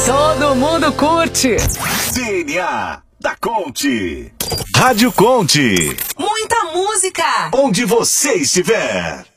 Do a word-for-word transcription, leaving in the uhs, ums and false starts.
Todo mundo curte. D N A da Conte. Rádio Conte. Muita música. Onde você estiver.